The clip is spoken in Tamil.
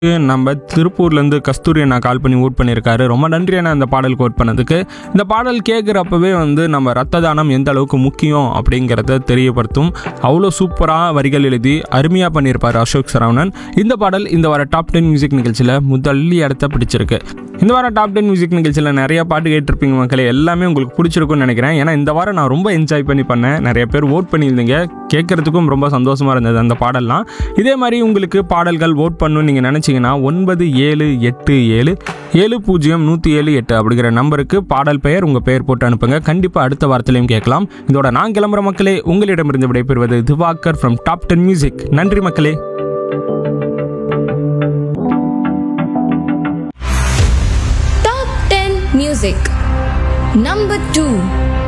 நம்ம திருப்பூர்லேருந்து கஸ்தூரி அண்ணா கால் பண்ணி ஓட் பண்ணியிருக்காரு. ரொம்ப நன்றி அண்ணா அந்த பாடலுக்கு ஓட் பண்ணதுக்கு. இந்த பாடல் கேட்குறப்பவே நம்ம ரத்த தானம் எந்த அளவுக்கு முக்கியம் அப்படிங்கிறத தெரியப்படுத்தும். அவ்வளோ சூப்பராக வரிகள் எழுதி அருமையாக பண்ணியிருப்பார் அசோக் சரவணன். இந்த பாடல் இந்த வார டாப் 10 மியூசிக் நிகழ்ச்சியில் முதல்லி இடத்த பிடிச்சிருக்கு. இந்த வாரம் டாப் 10 மியூசிக் நிகழ்ச்சியில் நிறைய பாட்டு கேட்டிருப்பீங்க மக்களே. எல்லாமே உங்களுக்கு பிடிச்சிருக்குன்னு நினைக்கிறேன். ஏன்னா இந்த வாரம் நான் ரொம்ப என்ஜாய் பண்ணேன். நிறைய பேர் ஓட் பண்ணியிருந்தீங்க. கேட்குறதுக்கும் ரொம்ப சந்தோஷமாக இருந்தது அந்த பாடல்லாம். இதே மாதிரி உங்களுக்கு பாடல்கள் ஓட் பண்ணணும்னு நீங்கள் நினச்சிங்கன்னா 9787700178 அப்படிங்கிற நம்பருக்கு பாடல் பெயர் உங்கள் பெயர் போட்டு அனுப்புங்க. கண்டிப்பாக அடுத்த வாரத்திலையும் கேட்கலாம். இதோட நான் கிளம்புற மக்களே, உங்களிடமிருந்து விடைபெறுவது திவாகர் ஃப்ரம் டாப் 10 மியூசிக். நன்றி மக்களே. Top 10 Music Number 2